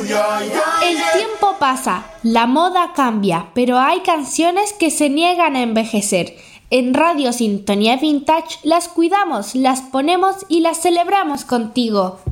El tiempo pasa, la moda cambia, pero hay canciones que se niegan a envejecer. En Radio Sintonía Vintage las cuidamos, las ponemos y las celebramos contigo.